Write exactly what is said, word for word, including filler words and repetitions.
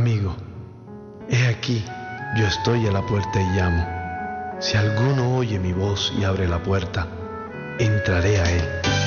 Amigo, he aquí, yo estoy a la puerta y llamo. Si alguno oye mi voz y abre la puerta, entraré a él